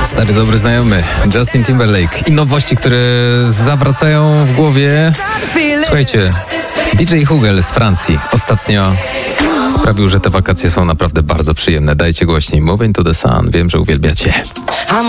Stary, dobry znajomy Justin Timberlake i nowości, które zawracają w głowie. Słuchajcie, DJ Hugel z Francji ostatnio sprawił, że te wakacje są naprawdę bardzo przyjemne. Dajcie głośniej. Moving to the Sun. Wiem, że uwielbiacie.